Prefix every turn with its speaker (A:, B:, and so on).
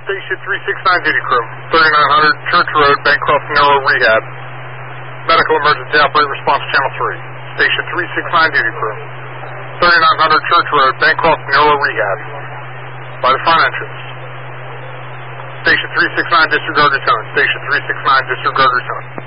A: Station 369 duty crew, 3900 Church Road, Bancroft Neuro Rehab. Medical emergency operator response channel 3. Station 369 duty crew, 3900 Church Road, Bancroft Neuro Rehab. By the front entrance. Station 369 disregard your tone. Station 369 disregard your tone.